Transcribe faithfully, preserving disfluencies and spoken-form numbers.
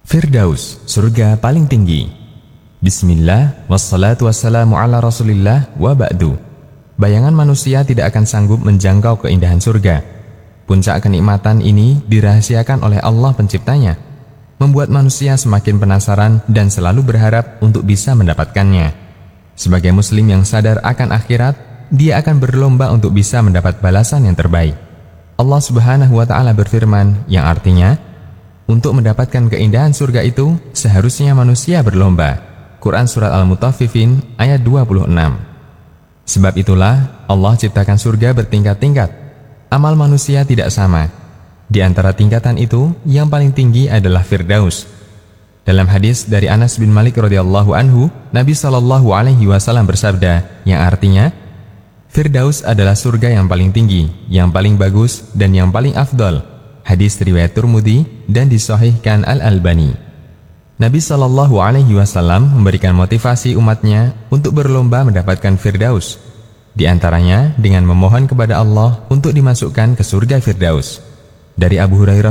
Firdaus, surga paling tinggi. Bismillah, wassalatu wassalamu ala rasulillah, wa ba'du. Bayangan manusia tidak akan sanggup menjangkau keindahan surga. Puncak kenikmatan ini dirahasiakan oleh Allah penciptanya, membuat manusia semakin penasaran dan selalu berharap untuk bisa mendapatkannya. Sebagai muslim yang sadar akan akhirat, dia akan berlomba untuk bisa mendapat balasan yang terbaik. Allah Subhanahu wa Ta'ala berfirman, yang artinya, untuk mendapatkan keindahan surga itu, seharusnya manusia berlomba. Quran Surat Al-Mutaffifin ayat dua puluh enam. Sebab itulah, Allah ciptakan surga bertingkat-tingkat. Amal manusia tidak sama. Di antara tingkatan itu, yang paling tinggi adalah Firdaus. Dalam hadis dari Anas bin Malik radhiyallahu anhu, Nabi shallallahu alaihi wasallam bersabda, yang artinya, Firdaus adalah surga yang paling tinggi, yang paling bagus, dan yang paling afdol. Hadis riwayat Tirmidzi dan disahihkan Al-Albani. Nabi shallallahu alaihi wasallam memberikan motivasi umatnya untuk berlomba mendapatkan Firdaus. Di antaranya dengan memohon kepada Allah untuk dimasukkan ke surga Firdaus. Dari Abu Hurairah